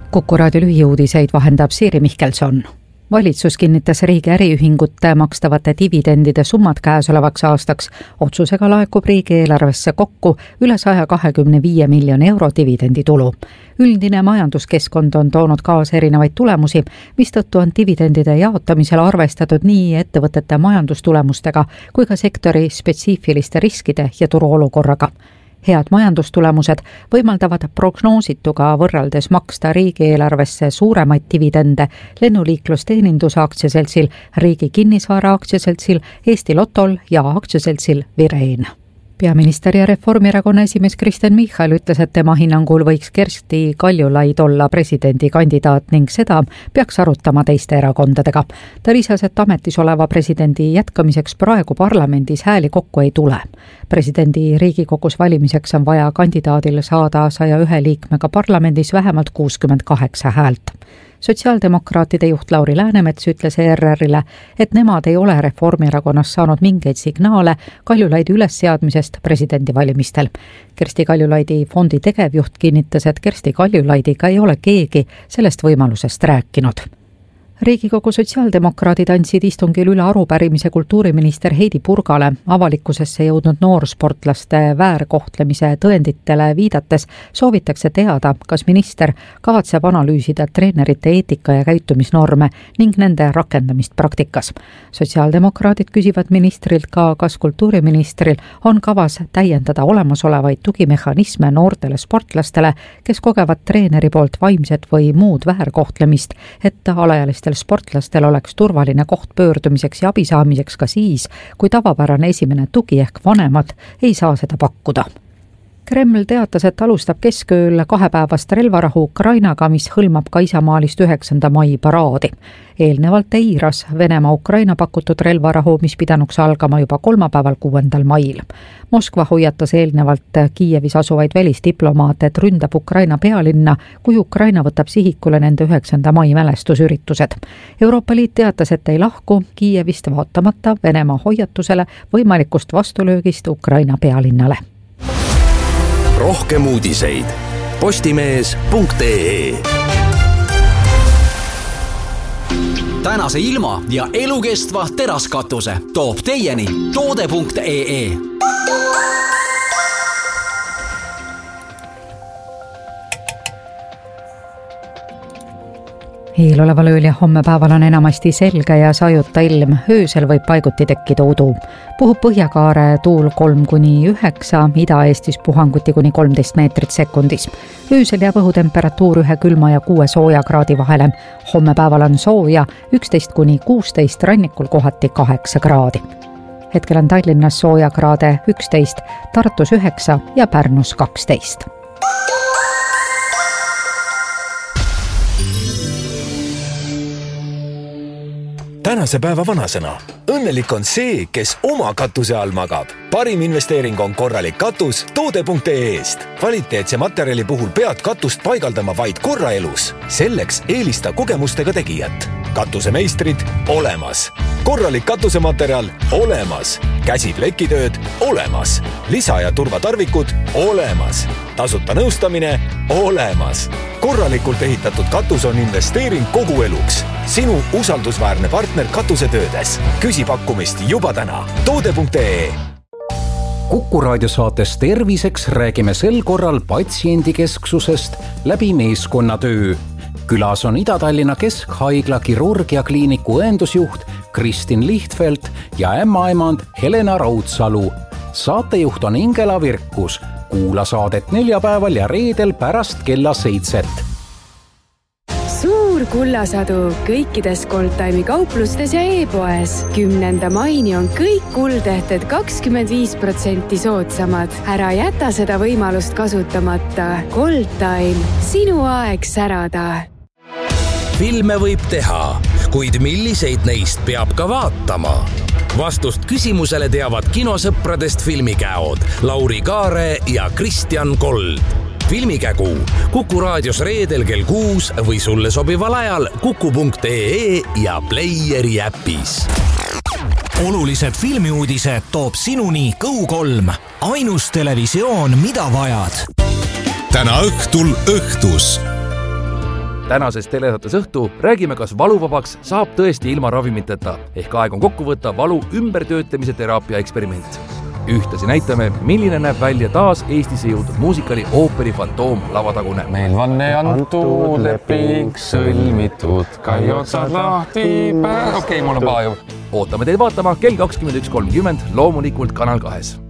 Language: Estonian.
Kuku raadio lühiuudiseid vahendab Siiri Mihkelson. Valitsus kinnitas riigi äriühingute makstavate dividendide summad käesolevaks aastaks. Otsusega laekub riigieelarvesse kokku üle 125 miljoni euro dividenditulu. Üldine majanduskeskkond on toonud kaasa erinevaid tulemusi, mistõttu on dividendide jaotamisel arvestatud nii ettevõtete majandustulemustega kui ka sektori spetsiifiliste riskide ja turuolukorraga. Head majandustulemused võimaldavad prognoosituga võrreldes maksta riigieelarvesse suuremaid dividende lennuliiklusteeninduse aktsiaseltsil, Riigi Kinnisvara aktsiaseltsil, Eesti Lotol ja aktsiaseltsil Vireen. Peaminister ja Reformierakonna esimees Kristen Michal ütles, et tema hinnangul võiks Kersti Kaljulaid olla presidendikandidaat ning seda peaks arutama teiste erakondadega. Ta lisas, et ametis oleva presidendi jätkamiseks praegu parlamendis hääli kokku ei tule. Presidendi Riigikogus valimiseks on vaja kandidaadil saada 101 liikmega parlamendis vähemalt 68 häält. Sotsiaaldemokraatide juht Lauri Läänemets ütles ERR-ile, et nemad ei ole Reformierakonnas saanud mingeid signaale Kaljulaidi ülesseadmisest presidendivalimistel. Kersti Kaljulaidi fondi tegevjuht kinnitas, et Kersti Kaljulaidiga ei ole keegi sellest võimalusest rääkinud. Riigikogu sotsiaaldemokraadid andsid istungil üle arupärimise kultuuriminister Heidi Purgale. Avalikkusesse jõudnud noorsportlaste väärkohtlemise tõenditele viidates soovitakse teada, kas minister kavatseb analüüsida treenerite eetika ja käitumisnorme ning nende rakendamist praktikas. Sotsiaaldemokraadid küsivad ministrilt ka, kas kultuuriministril on kavas täiendada olemasolevaid tugimehhanisme noortele sportlastele, kes kogevad treeneri poolt vaimset või muud väärkohtlemist, et alaealistel sportlastel oleks turvaline koht pöördumiseks ja abi saamiseks ka siis, kui tavapärane esimene tugi ehk vanemad ei saa seda pakkuda. Kreml teatas, et alustab keskööl 2-päevast relvarahu Ukrainaga, mis hõlmab ka isamaalist 9. mai paraadi. Eelnevalt eiras Venemaa Ukraina pakutud relvarahu, mis pidanuks algama juba kolmapäeval 6. mail. Moskva hoiatas eelnevalt Kiievis asuvaid välisdiplomaate, et ründab Ukraina pealinna, kui Ukraina võtab sihikule nende 9. mai mälestusüritused. Euroopa Liit teatas, et ei lahku Kiievist vaatamata Venemaa hoiatusele võimalikust vastulöögist Ukraina pealinnale. Rohkem uudiseid postimees.ee. Tänase ilma ja elukestva teraskatuse toob teieni toode.ee. Eeloleval ööl ja homme päeval on enamasti selge ja sajuta ilm. Öösel võib paiguti tekkida udu. Puhub põhjakaare tuul 3–9, Ida-Eestis puhanguti kuni 13 meetrit sekundis. Öösel jääb õhutemperatuur 1 külma ja 6 sooja kraadi vahele. Homme päeval on sooja 11–16, rannikul kohati 8 kraadi. Hetkel on Tallinnas sooja kraade 11, Tartus 9 ja Pärnus 12. Tänase päeva vanasõna. Õnnelik on see, kes oma katuse all magab. Parim investeering on korralik katus toode.ee-st. Kvaliteetse materjali puhul pead katust paigaldama vaid korra elus. Selleks eelista kogemustega tegijat. Katusemeistrid olemas. Korralik katusematerjal olemas. Käsiplekitööd olemas. Lisa- ja turvatarvikud olemas. Tasuta nõustamine olemas. Korralikult ehitatud katus on investeering kogu eluks. Sinu usaldusväärne partner katusetöödes. Küsi pakkumist juba täna. Toode.ee. Kuku raadiosaates Terviseks räägime sel korral patsiendikesksusest läbi meeskonnatöö. Külas on Ida-Tallinna Keskhaigla kirurgiakliiniku õendusjuht Kristin Lihtfeld ja ämmaemand Helena Raudsalu. Saatejuht on Ingela Virkus. Kuula saadet neljapäeval ja reedel pärast kella 7. Suur kullasadu kõikides Goldtime'i kauplustes ja e-poes. 10. maini on kõik kuldehted 25% soodsamad. Ära jäta seda võimalust kasutamata. Goldtime, sinu aeg särada. Filme võib teha, kuid milliseid neist peab ka vaatama? Vastust küsimusele teavad kinosõpradest filmikäod Lauri Kaare ja Kristjan Kold. Filmikägu Kuku raadios reedel kell 6 või sulle sobival ajal kuku.ee ja Playeri äpis. Olulised filmiuudised toob sinuni Go3. Ainus televisioon, mida vajad. Täna õhtul õhtus. tänases telesaates õhtu räägime, kas valuvabaks saab tõesti ilma ravimiteta, ehk aeg on kokku võtta valu ümbertöötamise teraapia eksperiment. Ühtlasi näitame, milline näeb välja taas Eestisse jõudnud muusikali Ooperi Fantoom lavatagune. Meil vanne antud, leping sõlmitud, kai otsad lahti, mul on paha ju. Ootame teid vaatama kell 21.30, loomulikult Kanal 2.